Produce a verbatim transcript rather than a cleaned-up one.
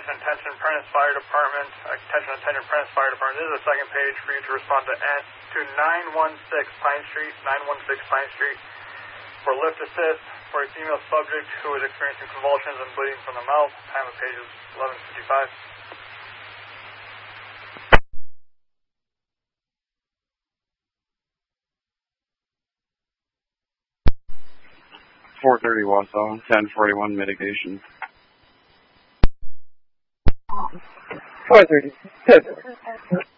attention, attention, Prentice Fire Department. Attention, attention, Prentice Fire Department. This is the second page for you to respond to to nine one six Pine Street, nine one six Pine Street for lift assist for a female subject who is experiencing convulsions and bleeding from the mouth. Time of page is eleven fifty-five. four thirty Wausau, ten forty-one mitigation. four thirty-seven.